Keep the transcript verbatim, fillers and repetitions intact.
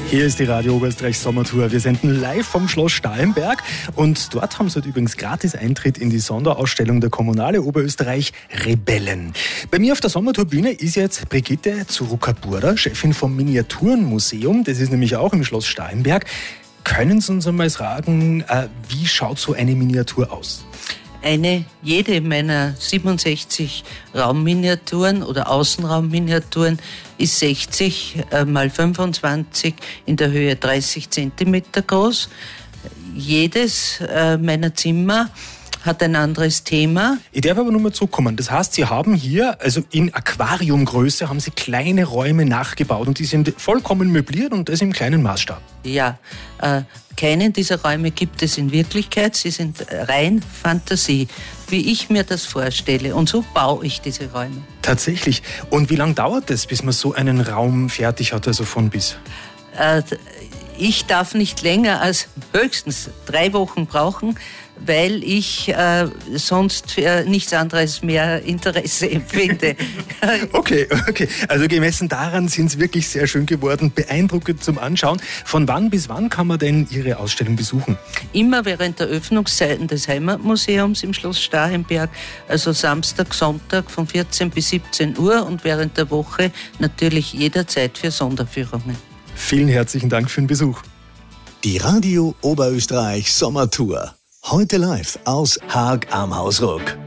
Hier ist die Radio Oberösterreich Sommertour. Wir senden live vom Schloss Starhemberg und dort haben sie heute übrigens gratis Eintritt in die Sonderausstellung der Kommunale Oberösterreich Rebellen. Bei mir auf der Sommertourbühne ist jetzt Brigitte Zuruka-Burda, Chefin vom Miniaturenmuseum. Das ist nämlich auch im Schloss Starhemberg. Können Sie uns einmal sagen, äh, wie schaut so eine Miniatur aus? Eine, jede meiner siebenundsechzig Raumminiaturen oder Außenraumminiaturen ist sechzig mal fünfundzwanzig in der Höhe dreißig Zentimeter groß. Jedes äh, meiner Zimmer hat ein anderes Thema. Ich darf aber nur mal zurückkommen. Das heißt, Sie haben hier, also in Aquariumgröße, haben Sie kleine Räume nachgebaut und die sind vollkommen möbliert und das im kleinen Maßstab. Ja, äh, keinen dieser Räume gibt es in Wirklichkeit. Sie sind rein Fantasie, wie ich mir das vorstelle. Und so baue ich diese Räume. Tatsächlich. Und wie lange dauert es, bis man so einen Raum fertig hat, also von bis? Äh, ich darf nicht länger als höchstens drei Wochen brauchen, weil ich äh, sonst für nichts anderes mehr Interesse empfinde. Okay, okay. Also gemessen daran sind es wirklich sehr schön geworden, beeindruckend zum Anschauen. Von wann bis wann kann man denn Ihre Ausstellung besuchen? Immer während der Öffnungszeiten des Heimatmuseums im Schloss Starhemberg, also Samstag, Sonntag von vierzehn bis siebzehn Uhr und während der Woche natürlich jederzeit für Sonderführungen. Vielen herzlichen Dank für den Besuch. Die Radio Oberösterreich Sommertour. Heute live aus Haag am Hausruck.